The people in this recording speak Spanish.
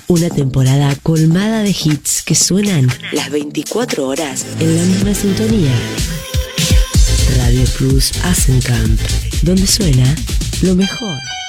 Una temporada colmada de hits que suenan las 24 horas en la misma sintonía. Radio Plus Asencamp, donde suena lo mejor.